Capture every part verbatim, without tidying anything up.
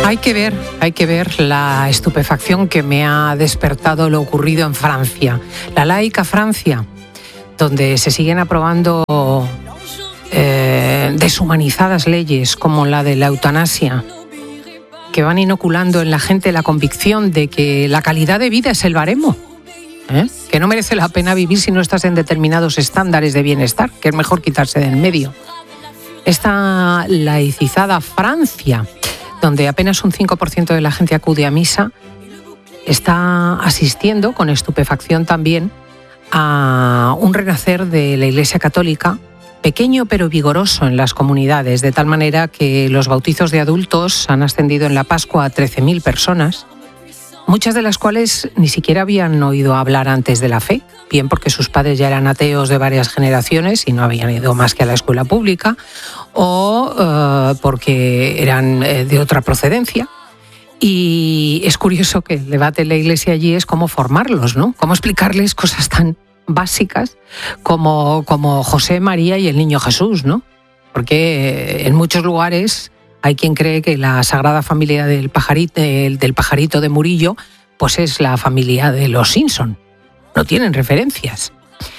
Hay que ver, hay que ver la estupefacción que me ha despertado lo ocurrido en Francia, la laica Francia, donde se siguen aprobando eh, deshumanizadas leyes como la de la eutanasia, que van inoculando en la gente la convicción de que la calidad de vida es el baremo, ¿eh? que no merece la pena vivir si no estás en determinados estándares de bienestar, que es mejor quitarse de en medio. Esta laicizada Francia, donde apenas un cinco por ciento de la gente acude a misa, está asistiendo con estupefacción también a un renacer de la Iglesia Católica, pequeño pero vigoroso en las comunidades, de tal manera que los bautizos de adultos han ascendido en la Pascua a trece mil personas, muchas de las cuales ni siquiera habían oído hablar antes de la fe, bien porque sus padres ya eran ateos de varias generaciones y no habían ido más que a la escuela pública, o uh, porque eran eh, de otra procedencia. Y es curioso que el debate en la Iglesia allí es cómo formarlos, ¿no? Cómo explicarles cosas tan básicas como, como José, María y el niño Jesús, ¿no? Porque en muchos lugares hay quien cree que la Sagrada Familia del pajarito, del pajarito de Murillo pues es la familia de los Simpson. No tienen referencias.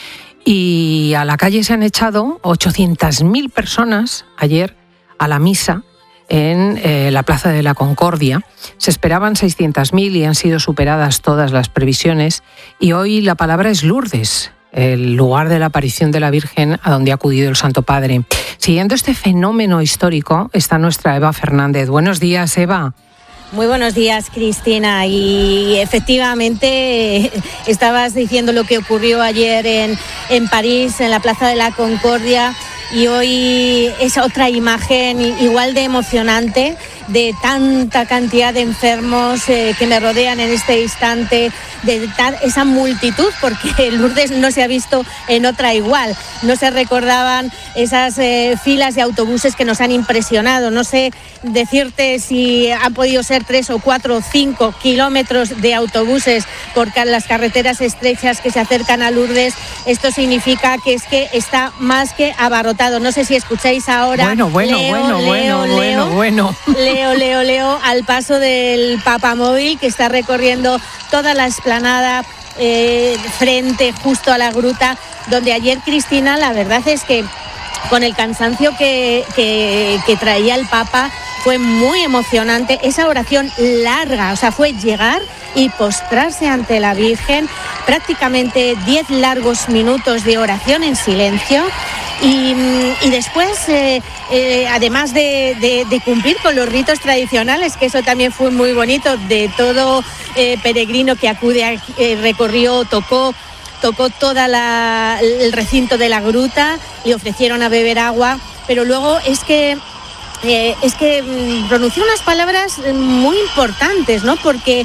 Y a la calle se han echado ochocientas mil personas ayer a la misa en eh, la Plaza de la Concordia. Se esperaban seiscientas mil y han sido superadas todas las previsiones. Y hoy la palabra es Lourdes, el lugar de la aparición de la Virgen a donde ha acudido el Santo Padre. Siguiendo este fenómeno histórico está nuestra Eva Fernández. Buenos días, Eva. Muy buenos días, Cristina. Y efectivamente estabas diciendo lo que ocurrió ayer en, en París, en la Plaza de la Concordia, y hoy es otra imagen igual de emocionante, de tanta cantidad de enfermos eh, que me rodean en este instante, de tal, esa multitud, porque Lourdes no se ha visto en otra igual. No se recordaban esas eh, filas de autobuses que nos han impresionado. No sé decirte si han podido ser tres o cuatro o cinco kilómetros de autobuses por las carreteras estrechas que se acercan a Lourdes. Esto significa que es que está más que abarrotado. No sé si escucháis ahora. Bueno, bueno, Leo, bueno, Leo, bueno, Leo, bueno, bueno. Leo, Leo, Leo, al paso del papamóvil que está recorriendo toda la explanada eh, frente justo a la gruta, donde ayer, Cristina, la verdad es que con el cansancio que, que, que traía el Papa, fue muy emocionante esa oración larga, o sea, fue llegar y postrarse ante la Virgen, prácticamente diez largos minutos de oración en silencio. Y, y después, eh, eh, además de, de, de cumplir con los ritos tradicionales, que eso también fue muy bonito, de todo eh, peregrino que acude, a, eh, recorrió, tocó, tocó todo el recinto de la gruta, le ofrecieron a beber agua, pero luego es que Eh, es que mm, pronunció unas palabras muy importantes, ¿no? Porque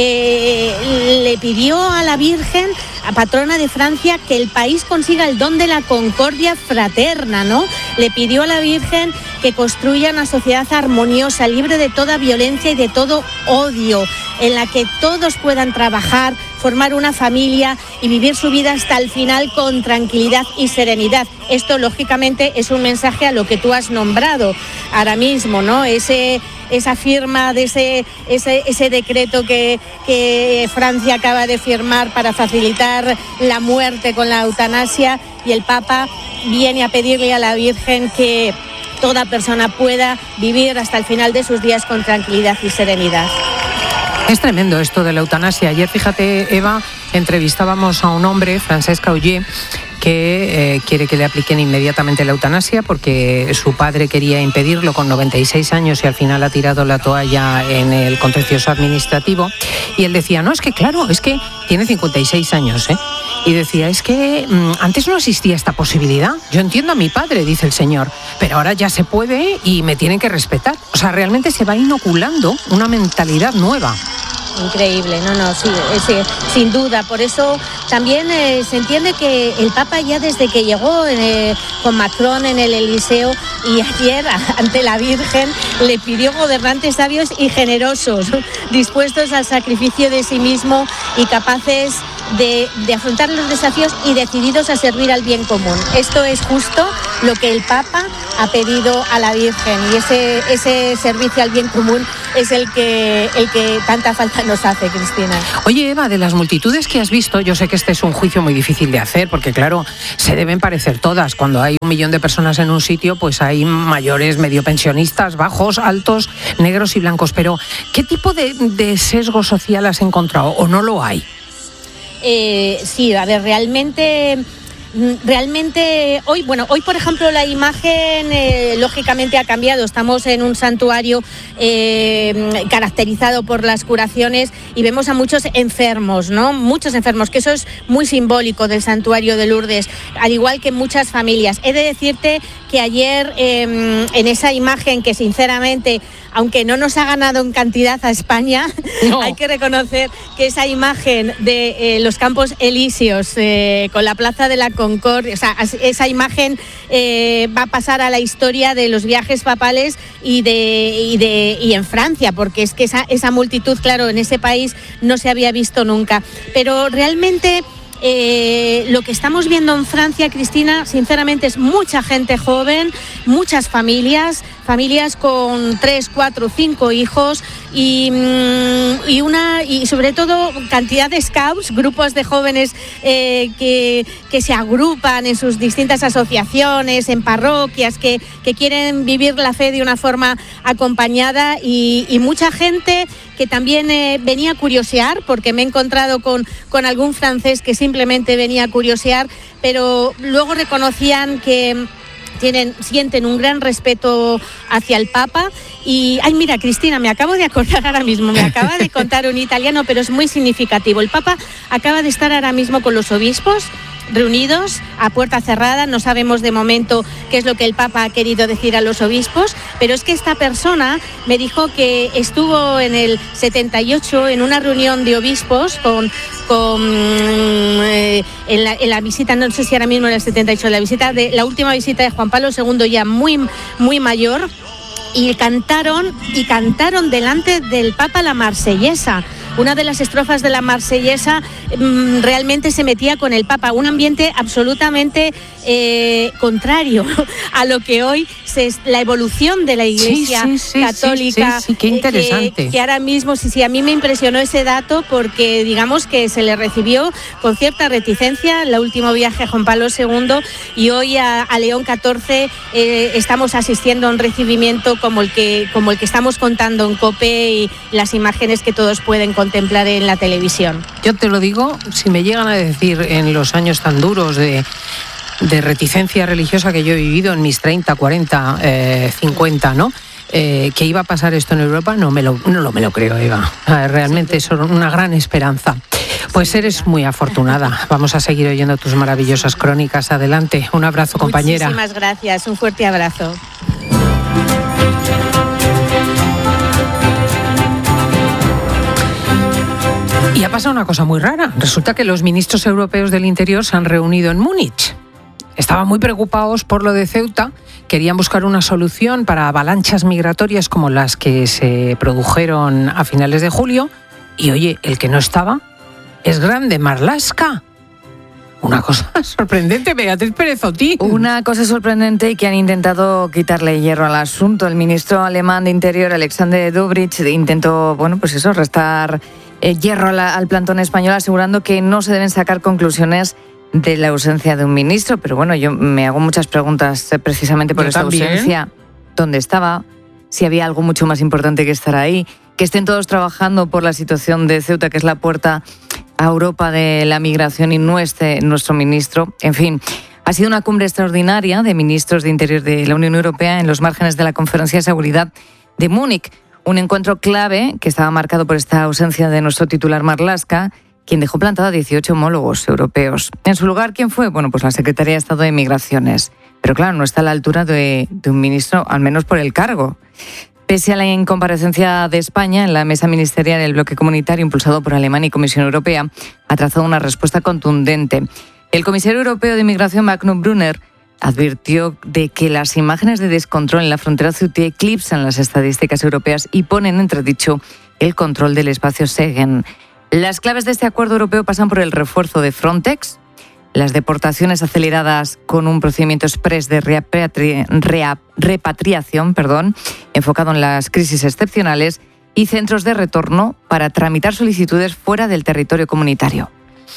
eh, le pidió a la Virgen, a patrona de Francia, que el país consiga el don de la concordia fraterna, ¿no? Le pidió a la Virgen que construya una sociedad armoniosa, libre de toda violencia y de todo odio, en la que todos puedan trabajar, formar una familia y vivir su vida hasta el final con tranquilidad y serenidad. Esto, lógicamente, es un mensaje a lo que tú has nombrado ahora mismo, ¿no? Ese, esa firma de ese, ese, ese decreto que, que Francia acaba de firmar para facilitar la muerte con la eutanasia, y el Papa viene a pedirle a la Virgen que toda persona pueda vivir hasta el final de sus días con tranquilidad y serenidad. Es tremendo esto de la eutanasia. Ayer, fíjate, Eva, entrevistábamos a un hombre, Francesc Auger, que eh, quiere que le apliquen inmediatamente la eutanasia porque su padre quería impedirlo con noventa y seis años y al final ha tirado la toalla en el contencioso administrativo. Y él decía, no, es que claro, es que tiene cincuenta y seis años, ¿eh? Y decía, es que mmm, antes no existía esta posibilidad. Yo entiendo a mi padre, dice el señor, pero ahora ya se puede y me tienen que respetar. O sea, realmente se va inoculando una mentalidad nueva. Increíble, no, no, sí, sí, sin duda. Por eso también eh, se entiende que el Papa ya desde que llegó eh, con Macron en el Eliseo y ayer ante la Virgen le pidió gobernantes sabios y generosos, dispuestos al sacrificio de sí mismo y capaces de, de afrontar los desafíos y decididos a servir al bien común. Esto es justo lo que el Papa ha pedido a la Virgen, y ese, ese servicio al bien común es el que, el que tanta falta nos hace, Cristina. Oye, Eva, de las multitudes que has visto, yo sé que este es un juicio muy difícil de hacer, porque claro, se deben parecer todas. Cuando hay un millón de personas en un sitio, pues hay mayores, medio pensionistas, bajos, altos, negros y blancos. Pero, ¿qué tipo de, de sesgo social has encontrado o no lo hay? Eh, sí, a ver, realmente... Realmente hoy, bueno, hoy por ejemplo la imagen eh, lógicamente ha cambiado. Estamos en un santuario eh, caracterizado por las curaciones y vemos a muchos enfermos, ¿no? Muchos enfermos, que eso es muy simbólico del santuario de Lourdes, al igual que muchas familias. He de decirte que ayer eh, en esa imagen que sinceramente, aunque no nos ha ganado en cantidad a España, no. Hay que reconocer que esa imagen de eh, los Campos Elíseos eh, con la Plaza de la Concordia, o sea, esa imagen eh, va a pasar a la historia de los viajes papales y de y de y en Francia, porque es que esa esa multitud, claro, en ese país no se había visto nunca. Pero realmente Eh, lo que estamos viendo en Francia, Cristina, sinceramente es mucha gente joven, muchas familias, familias con tres, cuatro, cinco hijos y, y una y sobre todo cantidad de scouts, grupos de jóvenes eh, que, que se agrupan en sus distintas asociaciones, en parroquias, que, que quieren vivir la fe de una forma acompañada y, y mucha gente que también eh, venía a curiosear, porque me he encontrado con, con algún francés que simplemente venía a curiosear, pero luego reconocían que tienen, sienten un gran respeto hacia el Papa. Y, ay, mira, Cristina, me acabo de acordar ahora mismo, me acaba de contar un italiano, pero es muy significativo. El Papa acaba de estar ahora mismo con los obispos, reunidos a puerta cerrada. No sabemos de momento qué es lo que el Papa ha querido decir a los obispos, pero es que esta persona me dijo que estuvo en el setenta y ocho en una reunión de obispos con, con eh, en, la, en la visita, no sé si ahora mismo en el setenta y ocho, la visita de la última visita de Juan Pablo segundo, ya muy, muy mayor, y cantaron y cantaron delante del Papa la Marsellesa. Una de las estrofas de la Marsellesa mmm, realmente se metía con el Papa, un ambiente absolutamente eh, contrario a lo que hoy se, la evolución de la Iglesia sí, sí, sí, católica. Sí, sí, sí, qué interesante. Que, que ahora mismo, sí, sí, a mí me impresionó ese dato, porque digamos que se le recibió con cierta reticencia en el último viaje a Juan Pablo segundo, y hoy a, a León catorce eh, estamos asistiendo a un recibimiento como el que como el que estamos contando en COPE y las imágenes que todos pueden contemplar en la televisión. Yo te lo digo, si me llegan a decir en los años tan duros de, de reticencia religiosa que yo he vivido en mis treinta, cuarenta, eh, cincuenta, ¿no? Eh, que iba a pasar esto en Europa, no me lo, no me lo creo, Eva. Realmente es una gran esperanza. Pues eres muy afortunada. Vamos a seguir oyendo tus maravillosas crónicas. Adelante. Un abrazo, compañera. Muchísimas gracias. Un fuerte abrazo. Y ha pasado una cosa muy rara. Resulta que los ministros europeos del Interior se han reunido en Múnich. Estaban muy preocupados por lo de Ceuta, querían buscar una solución para avalanchas migratorias como las que se produjeron a finales de julio. Y oye, el que no estaba es Grande Marlaska. Una cosa sorprendente, Beatriz Pérez Otín. Una cosa sorprendente, y que han intentado quitarle hierro al asunto. El ministro alemán de Interior, Alexander Dobrindt, intentó, bueno, pues eso, restar eh, hierro al, al plantón español, asegurando que no se deben sacar conclusiones de la ausencia de un ministro. Pero bueno, yo me hago muchas preguntas eh, precisamente por esa ausencia. ¿Dónde estaba? Si había algo mucho más importante que estar ahí. Que estén todos trabajando por la situación de Ceuta, que es la puerta a Europa de la migración, y no esté nuestro ministro. En fin, ha sido una cumbre extraordinaria de ministros de Interior de la Unión Europea en los márgenes de la Conferencia de Seguridad de Múnich. Un encuentro clave que estaba marcado por esta ausencia de nuestro titular Marlaska, quien dejó plantado a dieciocho homólogos europeos. En su lugar, ¿quién fue? Bueno, pues la Secretaría de Estado de Migraciones. Pero claro, no está a la altura de, de un ministro, al menos por el cargo. Pese a la incomparecencia de España en la mesa ministerial del bloque comunitario impulsado por Alemania y Comisión Europea, ha trazado una respuesta contundente. El comisario europeo de Migración, Magnus Brunner, advirtió de que las imágenes de descontrol en la frontera ceutí eclipsan las estadísticas europeas y ponen en entredicho el control del espacio Schengen. Las claves de este acuerdo europeo pasan por el refuerzo de Frontex, las deportaciones aceleradas con un procedimiento exprés de repatri- rea- repatriación, perdón, enfocado en las crisis excepcionales, y centros de retorno para tramitar solicitudes fuera del territorio comunitario.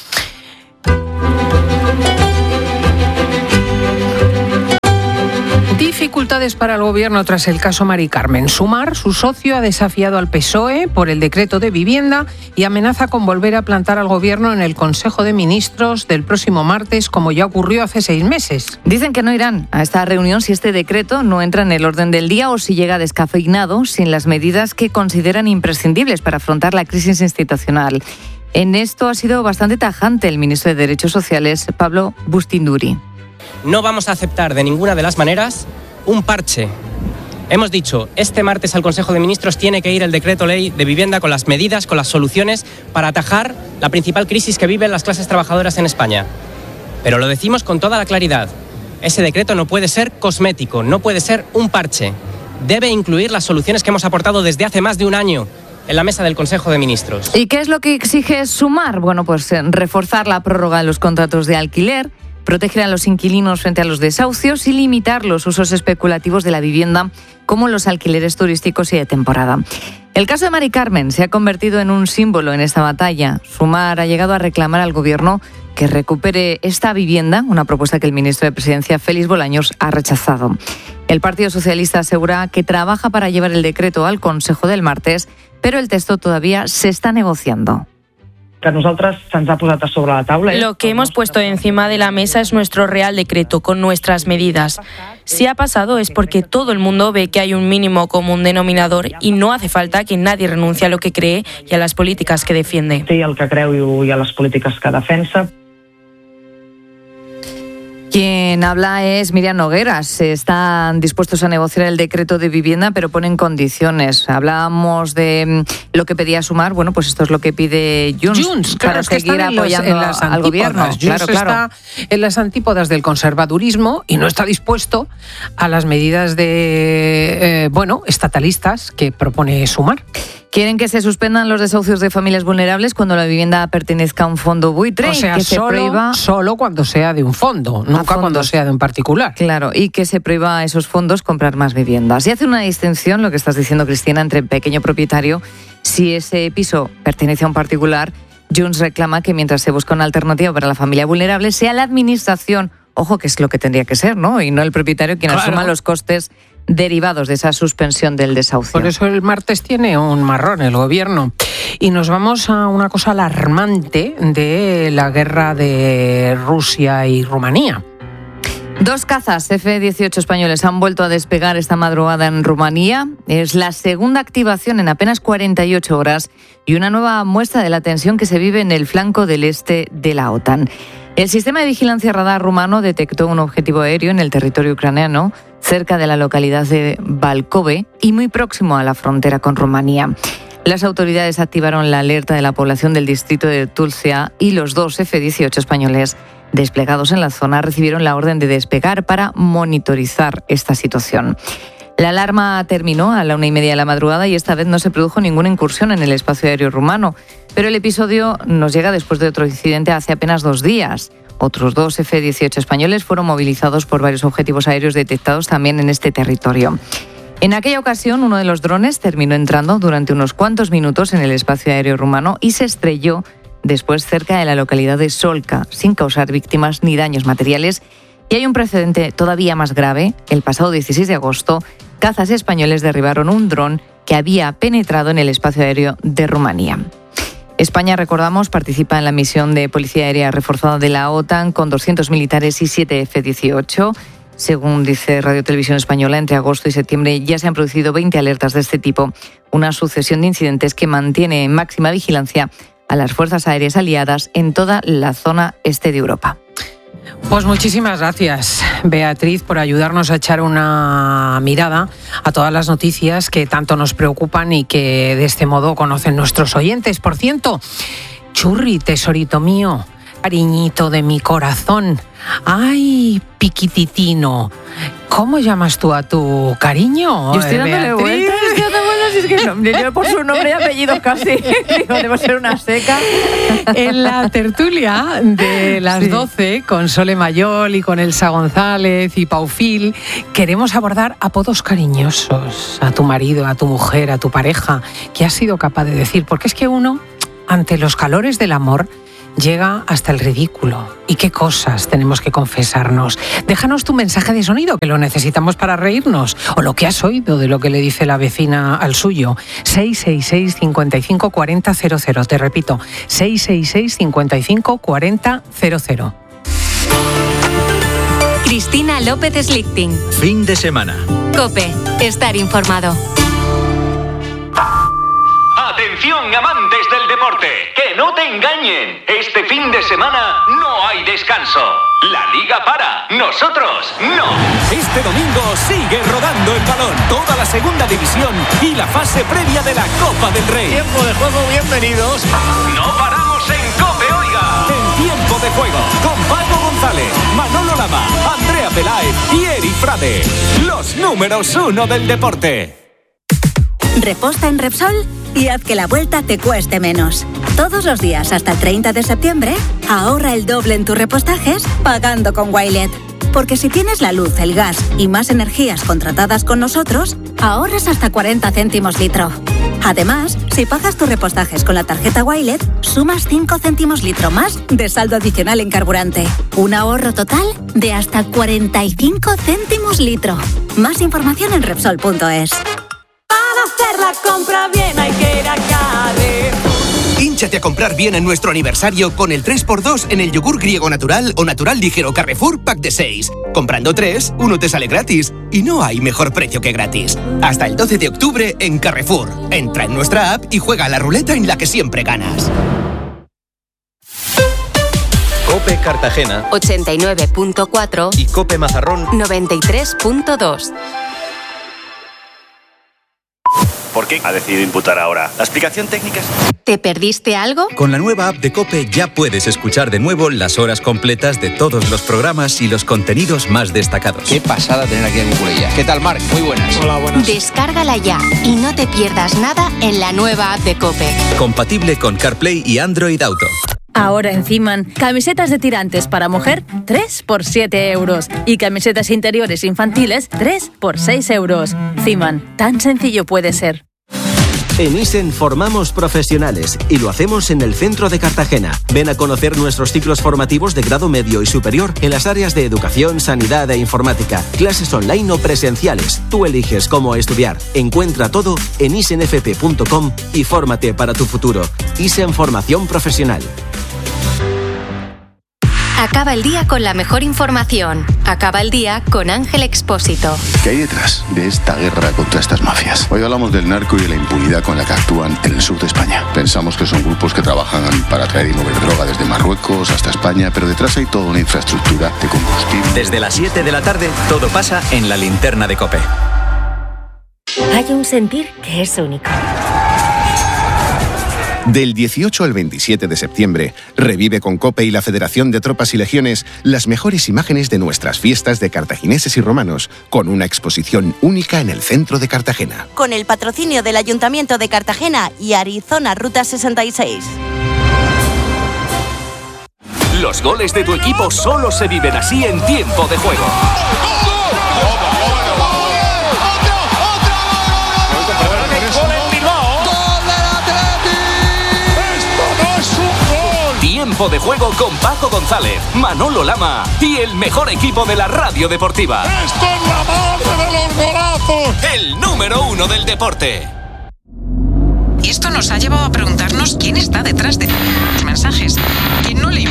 Dificultades para el Gobierno tras el caso Mari Carmen. Sumar, su socio, ha desafiado al P S O E por el decreto de vivienda y amenaza con volver a plantar al Gobierno en el Consejo de Ministros del próximo martes, como ya ocurrió hace seis meses. Dicen que no irán a esta reunión si este decreto no entra en el orden del día o si llega descafeinado sin las medidas que consideran imprescindibles para afrontar la crisis institucional. En esto ha sido bastante tajante el ministro de Derechos Sociales, Pablo Bustinduri. No vamos a aceptar de ninguna de las maneras un parche. Hemos dicho, este martes al Consejo de Ministros tiene que ir el decreto ley de vivienda con las medidas, con las soluciones para atajar la principal crisis que viven las clases trabajadoras en España. Pero lo decimos con toda la claridad. Ese decreto no puede ser cosmético, no puede ser un parche. Debe incluir las soluciones que hemos aportado desde hace más de un año en la mesa del Consejo de Ministros. ¿Y qué es lo que exige Sumar? Bueno, pues reforzar la prórroga de los contratos de alquiler, proteger a los inquilinos frente a los desahucios y limitar los usos especulativos de la vivienda, como los alquileres turísticos y de temporada. El caso de Mari Carmen se ha convertido en un símbolo en esta batalla. Sumar ha llegado a reclamar al Gobierno que recupere esta vivienda, una propuesta que el ministro de Presidencia, Félix Bolaños, ha rechazado. El Partido Socialista asegura que trabaja para llevar el decreto al Consejo del martes, pero el texto todavía se está negociando. Lo que hemos puesto encima de la mesa es nuestro Real Decreto con nuestras medidas. Si ha pasado es porque todo el mundo ve que hay un mínimo común denominador y no hace falta que nadie renuncie a lo que cree y a las políticas que defiende. Sí, el que creu i a les polítiques que defensa. Quien habla es Miriam Nogueras. Están dispuestos a negociar el decreto de vivienda, pero ponen condiciones. Hablábamos de lo que pedía Sumar. Bueno, pues esto es lo que pide Junts, Junts para claro, seguir que apoyando en las, en las al Gobierno. Junts claro, claro. está en las antípodas del conservadurismo y no está dispuesto a las medidas de, eh, bueno, estatalistas que propone Sumar. Quieren que se suspendan los desahucios de familias vulnerables cuando la vivienda pertenezca a un fondo buitre. O sea, que se solo, prohíba... solo cuando sea de un fondo, nunca cuando sea de un particular. Claro, y que se prohíba a esos fondos comprar más viviendas. Y hace una distinción, lo que estás diciendo, Cristina, entre pequeño propietario. Si ese piso pertenece a un particular, Junts reclama que mientras se busca una alternativa para la familia vulnerable, sea la administración, ojo, que es lo que tendría que ser, ¿no? Y no el propietario quien claro. asuma los costes derivados de esa suspensión del desahucio. Por eso el martes tiene un marrón el Gobierno. Y nos vamos a una cosa alarmante de la guerra de Rusia y Rumanía. Dos cazas F dieciocho españoles han vuelto a despegar esta madrugada en Rumanía. Es la segunda activación en apenas cuarenta y ocho horas y una nueva muestra de la tensión que se vive en el flanco del este de la OTAN. El sistema de vigilancia radar rumano detectó un objetivo aéreo en el territorio ucraniano, cerca de la localidad de Valkove y muy próximo a la frontera con Rumanía. Las autoridades activaron la alerta de la población del distrito de Tulcea y los dos F dieciocho españoles desplegados en la zona recibieron la orden de despegar para monitorizar esta situación. La alarma terminó a la una y media de la madrugada y esta vez no se produjo ninguna incursión en el espacio aéreo rumano, pero el episodio nos llega después de otro incidente hace apenas dos días. Otros dos F dieciocho españoles fueron movilizados por varios objetivos aéreos detectados también en este territorio. En aquella ocasión, uno de los drones terminó entrando durante unos cuantos minutos en el espacio aéreo rumano y se estrelló después cerca de la localidad de Solca, sin causar víctimas ni daños materiales. Y hay un precedente todavía más grave. El pasado dieciséis de agosto, cazas españoles derribaron un dron que había penetrado en el espacio aéreo de Rumanía. España, recordamos, participa en la misión de policía aérea reforzada de la OTAN con doscientos militares y siete F dieciocho. Según dice Radio Televisión Española, entre agosto y septiembre ya se han producido veinte alertas de este tipo, una sucesión de incidentes que mantiene en máxima vigilancia a las fuerzas aéreas aliadas en toda la zona este de Europa. Pues muchísimas gracias, Beatriz, por ayudarnos a echar una mirada a todas las noticias que tanto nos preocupan y que de este modo conocen nuestros oyentes. Por cierto, Churri, tesorito mío, cariñito de mi corazón, ay, piquititino, ¿cómo llamas tú a tu cariño? Yo estoy dándole Beatriz? vueltas, es que, no, es que no, Yo por su nombre y apellido casi. Digo, debo ser una seca. En la tertulia de las Sí. doce, con Sole Mayol y con Elsa González y Paufil, queremos abordar apodos cariñosos a tu marido, a tu mujer, a tu pareja, que has sido capaz de decir. Porque es que uno, ante los calores del amor, llega hasta el ridículo. ¿Y qué cosas tenemos que confesarnos? Déjanos tu mensaje de sonido, que lo necesitamos para reírnos, o lo que has oído de lo que le dice la vecina al suyo. seis seis seis, cinco cinco cuatro cero cero cero. Te repito, seis seis seis, cinco cinco cuatro cero cero cero. Cristina López Slichting. Fin de semana. COPE. Estar informado. Atención, amantes del deporte, que no te engañen. Este fin de semana no hay descanso. La liga para, nosotros no. Este domingo sigue rodando el balón, toda la segunda división y la fase previa de la Copa del Rey. Tiempo de juego, bienvenidos. No paramos en COPE, oiga. En tiempo de juego, con Paco González, Manolo Lama, Andrea Peláez y Eri Frade. Los números uno del deporte. Reposta en Repsol y haz que la vuelta te cueste menos. Todos los días hasta el treinta de septiembre, ahorra el doble en tus repostajes pagando con Wilet. Porque si tienes la luz, el gas y más energías contratadas con nosotros, ahorras hasta cuarenta céntimos litro. Además, si pagas tus repostajes con la tarjeta Wilet, sumas cinco céntimos litro más de saldo adicional en carburante. Un ahorro total de hasta cuarenta y cinco céntimos litro. Más información en Repsol punto es. Hacer la compra bien hay que ir a Carrefour. Hínchate a comprar bien en nuestro aniversario con el tres por dos en el yogur griego natural o natural ligero Carrefour Pack de seis. Comprando tres, uno te sale gratis. Y no hay mejor precio que gratis. Hasta el doce de octubre en Carrefour. Entra en nuestra app y juega a la ruleta en la que siempre ganas. COPE Cartagena ochenta y nueve punto cuatro y COPE Mazarrón noventa y tres punto dos. ¿Por qué ha decidido imputar ahora? ¿La explicación técnica es...? ¿Te perdiste algo? Con la nueva app de COPE ya puedes escuchar de nuevo las horas completas de todos los programas y los contenidos más destacados. Qué pasada tener aquí a Cuculella. ¿Qué tal, Marc? Muy buenas. Hola, buenas. Descárgala ya y no te pierdas nada en la nueva app de COPE. Compatible con CarPlay y Android Auto. Ahora en Ciman, camisetas de tirantes para mujer, tres por siete euros. Y camisetas interiores infantiles, tres por seis euros. Ciman, tan sencillo puede ser. En Isen formamos profesionales y lo hacemos en el centro de Cartagena. Ven a conocer nuestros ciclos formativos de grado medio y superior en las áreas de educación, sanidad e informática. Clases online o presenciales. Tú eliges cómo estudiar. Encuentra todo en isen f p punto com y fórmate para tu futuro. Isen Formación Profesional. Acaba el día con la mejor información. Acaba el día con Ángel Expósito. ¿Qué hay detrás de esta guerra contra estas mafias? Hoy hablamos del narco y de la impunidad con la que actúan en el sur de España. Pensamos que son grupos que trabajan para traer y mover droga desde Marruecos hasta España, pero detrás hay toda una infraestructura de combustible. Desde las siete de la tarde, todo pasa en la linterna de COPE. Hay un sentir que es único. Del dieciocho al veintisiete de septiembre, revive con COPE y la Federación de Tropas y Legiones las mejores imágenes de nuestras fiestas de cartagineses y romanos, con una exposición única en el centro de Cartagena. Con el patrocinio del Ayuntamiento de Cartagena y Arizona Ruta sesenta y seis. Los goles de tu equipo solo se viven así en tiempo de juego. Tiempo de juego con Paco González, Manolo Lama y el mejor equipo de la radio deportiva. ¡Esto es la madre de los golazos! El número uno del deporte. Y esto nos ha llevado a preguntarnos quién está detrás de los mensajes. ¿Quién no le...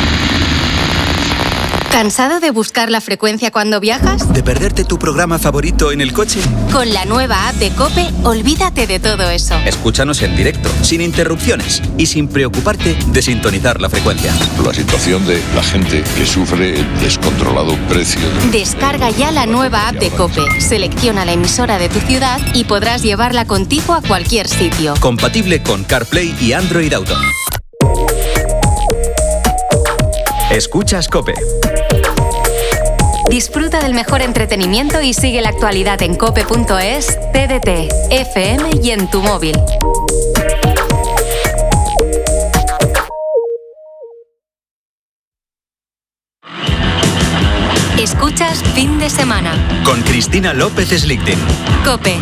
¿Cansado de buscar la frecuencia cuando viajas? ¿De perderte tu programa favorito en el coche? Con la nueva app de COPE, olvídate de todo eso. Escúchanos en directo, sin interrupciones y sin preocuparte de sintonizar la frecuencia. La situación de la gente que sufre el descontrolado precio. Descarga ya la nueva app de COPE, selecciona la emisora de tu ciudad y podrás llevarla contigo a cualquier sitio. Compatible con CarPlay y Android Auto. Escuchas COPE. Disfruta del mejor entretenimiento y sigue la actualidad en cope punto es, T D T, F M y en tu móvil. Escuchas Fin de Semana Con Cristina López Slichting. Cope.